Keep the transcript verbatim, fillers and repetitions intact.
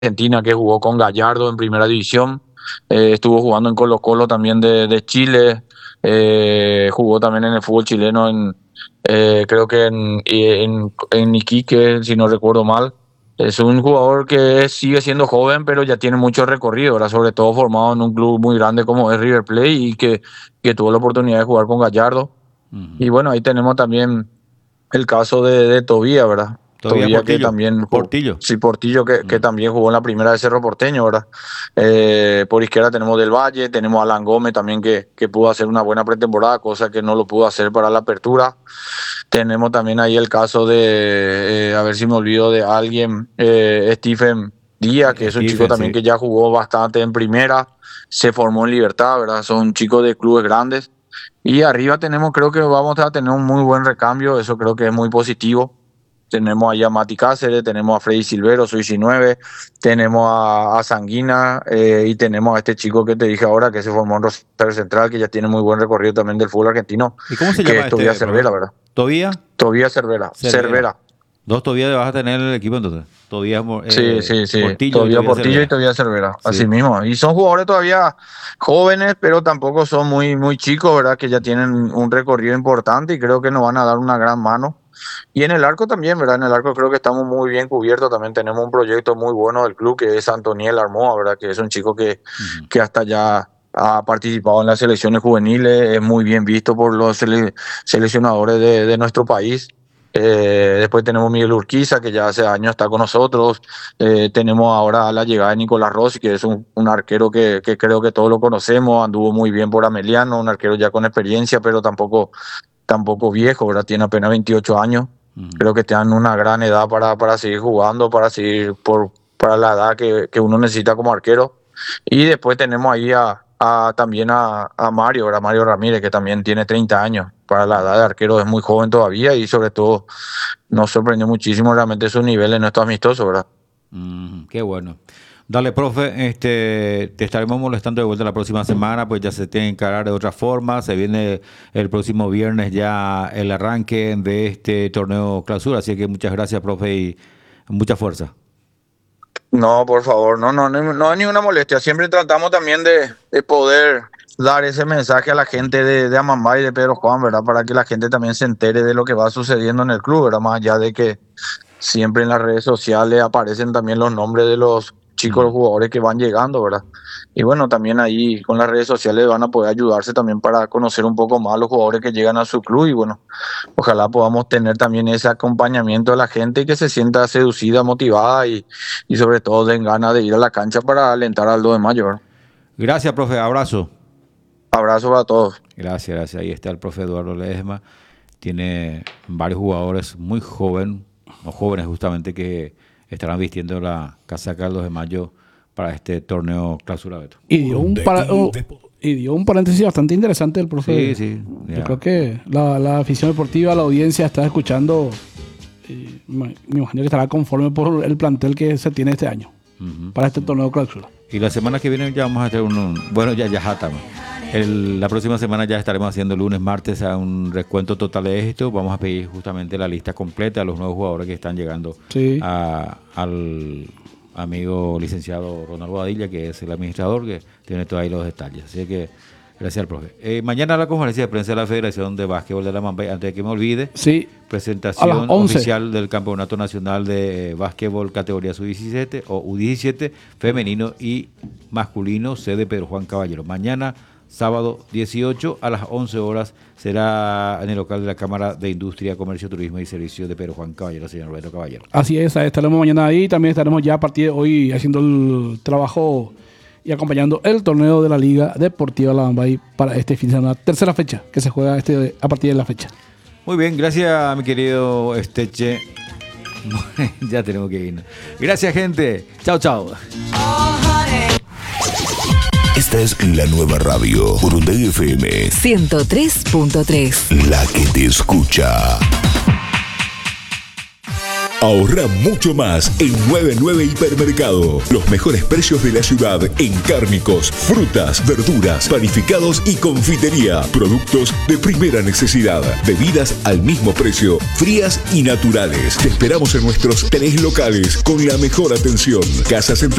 Argentina, que jugó con Gallardo en primera división, eh, estuvo jugando en Colo Colo también de, de Chile, eh, jugó también en el fútbol chileno, en eh, creo que en, en, en Iquique, si no recuerdo mal. Es un jugador que sigue siendo joven, pero ya tiene mucho recorrido, ¿verdad? Sobre todo formado en un club muy grande como es River Plate y que, que tuvo la oportunidad de jugar con Gallardo. Uh-huh. Y bueno, ahí tenemos también el caso de, de Tobía, ¿verdad? Tobía Tobía Portillo. que también jugó, Portillo. Sí, Portillo, que, uh-huh. que también jugó en la primera de Cerro Porteño, ¿verdad? Eh, por izquierda tenemos Del Valle, tenemos a Alan Gómez también que, que pudo hacer una buena pretemporada, cosa que no lo pudo hacer para la apertura. Tenemos también ahí el caso de, eh, a ver si me olvido de alguien, eh, Stephen Díaz, que es un Stephen, chico también sí. que ya jugó bastante en primera, se formó en Libertad, ¿verdad? Son chicos de clubes grandes. Y arriba tenemos, creo que vamos a tener un muy buen recambio, eso creo que es muy positivo. Tenemos allá a Mati Cáceres, tenemos a Freddy Silvero, soy diecinueve, tenemos a, a Sanguina eh, y tenemos a este chico que te dije ahora que se formó en Rosario Central, que ya tiene muy buen recorrido también del fútbol argentino. ¿Y cómo se que llama es Tobía este? Cervera, ¿verdad? ¿Tobía? Tobía Cervera. Cervera. Cervera. Dos Tobía vas a tener en el equipo entonces. Tobía eh, Sí, sí, sí. Portillo, Tobía y Tobía Portillo Cervera. y Tobía Cervera, Sí. así mismo. Y son jugadores todavía jóvenes, pero tampoco son muy, muy chicos, ¿verdad? Que ya tienen un recorrido importante y creo que nos van a dar una gran mano. Y en el arco también, ¿verdad? En el arco creo que estamos muy bien cubiertos. También tenemos un proyecto muy bueno del club que es Antoniel Armoa, ¿verdad? Que es un chico que, uh-huh. que hasta ya ha participado en las selecciones juveniles, es muy bien visto por los sele- seleccionadores de, de nuestro país. Eh, después tenemos Miguel Urquiza, que ya hace años está con nosotros. Eh, tenemos ahora la llegada de Nicolás Rossi, que es un, un arquero que, que creo que todos lo conocemos. Anduvo muy bien por Ameliano, un arquero ya con experiencia, pero tampoco, tampoco viejo, ¿verdad? Tiene apenas veintiocho años. Uh-huh. Creo que está en una gran edad para, para seguir jugando, para seguir por, para la edad que, que uno necesita como arquero. Y después tenemos ahí a, a también a, a Mario, ¿verdad? Mario Ramírez, que también tiene treinta años. Para la edad de arquero es muy joven todavía y sobre todo nos sorprendió muchísimo realmente su nivel en estos amistosos, ¿verdad? Mm, qué bueno. Dale, profe, este, te estaremos molestando de vuelta la próxima semana, pues ya se tiene que encarar de otra forma. Se viene el próximo viernes ya el arranque de este torneo clausura, así que muchas gracias, profe, y mucha fuerza. No, por favor, no, no, no, no hay ninguna molestia. Siempre tratamos también de, de poder dar ese mensaje a la gente de, de Amambay y de Pedro Juan, ¿verdad? Para que la gente también se entere de lo que va sucediendo en el club, ¿verdad? Más allá de que siempre en las redes sociales aparecen también los nombres de los chicos, los jugadores que van llegando, ¿verdad? Y bueno, también ahí con las redes sociales van a poder ayudarse también para conocer un poco más los jugadores que llegan a su club y bueno, ojalá podamos tener también ese acompañamiento de la gente y que se sienta seducida, motivada y, y sobre todo den ganas de ir a la cancha para alentar al dos de mayo. Gracias, profe, abrazo. Abrazo para todos. Gracias, gracias. Ahí está el profe Eduardo Ledesma. Tiene varios jugadores muy jóvenes, no jóvenes justamente, que estarán vistiendo la casaca del dos de mayo para este torneo clausura, Beto. Y dio un, para, oh, y dio un paréntesis bastante interesante el profe. Sí, sí. Ya. Yo creo que la, la afición deportiva, la audiencia está escuchando y me, me imagino que estará conforme por el plantel que se tiene este año uh-huh. para este torneo clausura. Y la semana que viene ya vamos a hacer un... un bueno, ya, ya estamos. El, la próxima semana ya estaremos haciendo lunes, martes a un recuento total de esto. Vamos a pedir justamente la lista completa de los nuevos jugadores que están llegando sí. a, al amigo licenciado Ronaldo Badilla, que es el administrador, que tiene todos ahí los detalles. Así que gracias al profe. Eh, mañana la conferencia de prensa de la Federación de Básquetbol de la Amambay, antes de que me olvide, sí. presentación oficial del Campeonato Nacional de Básquetbol categoría sub diecisiete o U diecisiete, femenino y masculino, sede Pedro Juan Caballero. Mañana sábado dieciocho a las once horas será en el local de la Cámara de Industria, Comercio, Turismo y Servicios de Pedro Juan Caballero, señor Roberto Caballero. Así es, estaremos mañana ahí, también estaremos ya a partir de hoy haciendo el trabajo y acompañando el torneo de la Liga Deportiva La Amambay para este fin de semana, tercera fecha que se juega este a partir de la fecha. Muy bien, gracias mi querido Esteche. Ya tenemos que irnos. Gracias, gente. Chao, chao. Esta es la nueva radio Urunday F M ciento tres punto tres. La que te escucha. Ahorra mucho más en noventa y nueve Hipermercado. Los mejores precios de la ciudad en cárnicos, frutas, verduras, panificados y confitería. Productos de primera necesidad. Bebidas al mismo precio, frías y naturales. Te esperamos en nuestros tres locales con la mejor atención. Casa Central